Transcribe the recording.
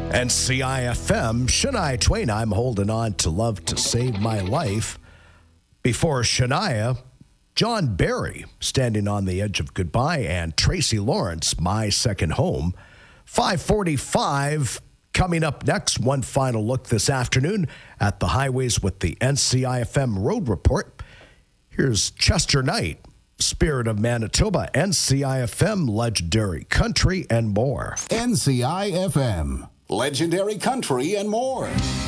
NCIFM, Shania Twain, I'm holding on to love to save my life. Before Shania, John Barry, Standing on the Edge of Goodbye, and Tracy Lawrence, My Second Home. 5:45 coming up next. One final look this afternoon at the highways with the NCIFM Road Report. Here's Chester Knight, Spirit of Manitoba, NCIFM, Legendary Country, and more. NCIFM, Legendary Country, and more.